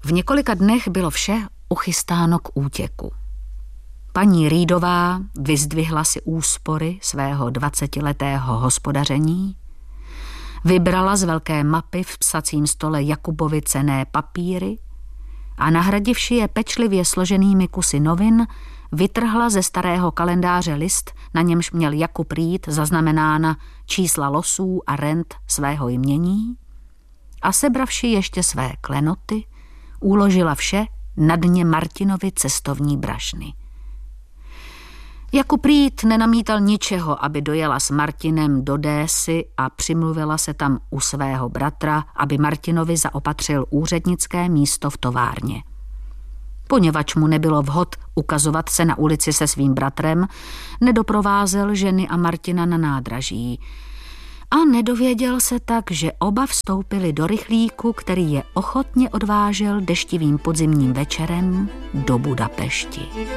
V několika dnech bylo vše uchystáno k útěku. Paní Reedová vyzdvihla si úspory svého 20letého hospodaření, vybrala z velké mapy v psacím stole Jakubovi cenné papíry a nahradivši je pečlivě složenými kusy novin, vytrhla ze starého kalendáře list, na němž měl Jakub Reed zaznamenána čísla losů a rent svého jmění a sebravši ještě své klenoty, uložila vše na dně Martinovy cestovní brašny. Jakub Reed nenamítal ničeho, aby dojela s Martinem do Désy a přimluvila se tam u svého bratra, aby Martinovi zaopatřil úřednické místo v továrně. Poněvadž mu nebylo vhod ukazovat se na ulici se svým bratrem, nedoprovázel ženy a Martina na nádraží a nedověděl se tak, že oba vstoupili do rychlíku, který je ochotně odvážel deštivým podzimním večerem do Budapešti.